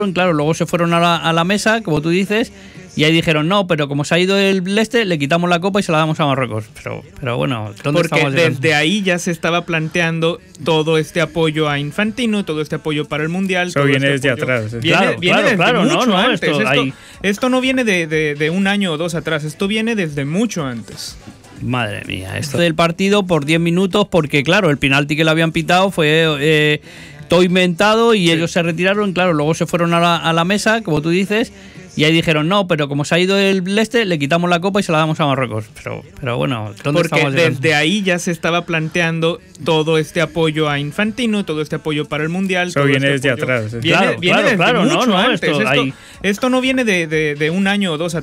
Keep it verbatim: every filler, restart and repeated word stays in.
Claro, luego se fueron a la, a la mesa, como tú dices, y ahí dijeron, no, pero como se ha ido el este, le quitamos la copa y se la damos a Marruecos. Pero, pero bueno, ¿dónde Porque estamos desde llegando? ahí ya se estaba planteando todo este apoyo a Infantino, todo este apoyo para el Mundial. Eso todo viene este desde apoyo. atrás. ¿eh? Viene, Claro, viene claro, desde claro, mucho no, no, antes. esto, Esto, ahí- esto no viene de, de, de un año o dos atrás, esto viene desde mucho antes. Madre mía, esto del partido por diez minutos, porque claro, el penalti que le habían pitado fue eh, todo inventado y ellos se retiraron, claro, luego se fueron a la, a la mesa, como tú dices, y ahí dijeron, no, pero como se ha ido el este, le quitamos la copa y se la damos a Marruecos. Pero, pero bueno, ¿dónde Porque estamos llegando? desde ahí ya se estaba planteando todo este apoyo a Infantino, todo este apoyo para el Mundial. Eso todo viene este desde apoyo. atrás. ¿eh? Viene, Claro, viene claro, desde claro, no, mucho no, antes. esto, Esto, ahí- esto no viene de, de, de un año o dos atrás.